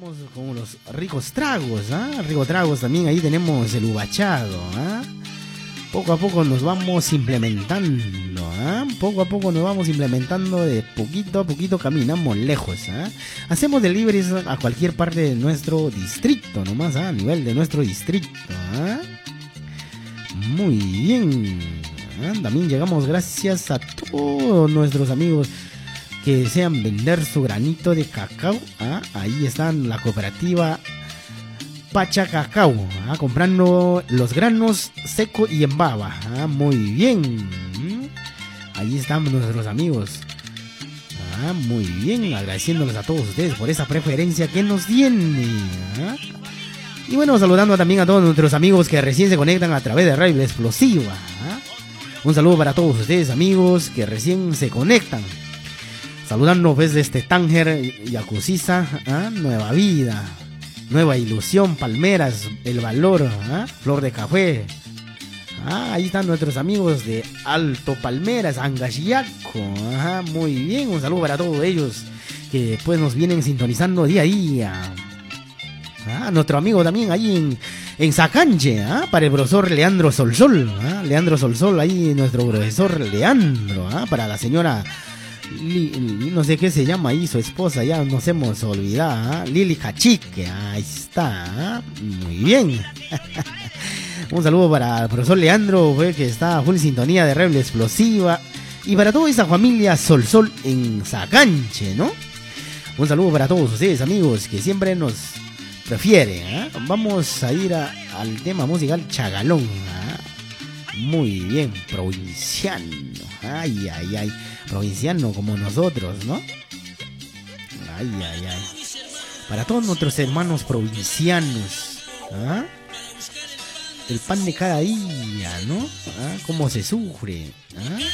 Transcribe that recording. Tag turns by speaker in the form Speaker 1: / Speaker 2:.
Speaker 1: vamos con los ricos tragos, ¿ah? Ricos tragos también, ahí tenemos el ubachado, ¿ah? Poco a poco nos vamos implementando, ¿ah? Poco a poco nos vamos implementando, de poquito a poquito caminamos lejos, ¿ah? Hacemos deliveries a cualquier parte de nuestro distrito, nomás, ¿ah? A nivel de nuestro distrito, ¿ah? Muy bien, ¿ah? También llegamos gracias a todos nuestros amigos que desean vender su granito de cacao, ¿ah? Ahí están la cooperativa Pacha Cacao, ¿ah? Comprando los granos seco y en baba, ¿ah? Muy bien, ahí están nuestros amigos, ¿ah? Muy bien, agradeciéndoles a todos ustedes por esa preferencia que nos tienen, ¿ah? Y bueno, saludando también a todos nuestros amigos que recién se conectan a través de Radio La Explosiva, ¿ah? Un saludo para todos ustedes, amigos que recién se conectan. Saludando desde este Tánger, Yacusiza, ¿ah? Nueva Vida, Nueva Ilusión, Palmeras, El Valor, ¿ah? Flor de Café. Ahí están nuestros amigos de Alto Palmeras, Angachiaco. Muy bien, un saludo para todos ellos que después nos vienen sintonizando día a día. Nuestro amigo también ahí en Sacanche, para el profesor Leandro Solsol. Leandro Solsol, ahí nuestro profesor Leandro. Para la señora no sé qué se llama ahí, su esposa, ya nos hemos olvidado, Lili Cachique, ahí está, muy bien. Un saludo para el profesor Leandro, que está full sintonía de Rebel Explosiva, y para toda esa familia Solsol en Sacanche, ¿no? Un saludo para todos ustedes, amigos, que siempre nos prefieren, Vamos a ir al tema musical Chagalón, Muy bien, provinciano, ay, ay, ay. Provinciano como nosotros, ¿no? Ay, ay, ay. Para todos nuestros hermanos provincianos, el pan de cada día, ¿no? Cómo se sufre,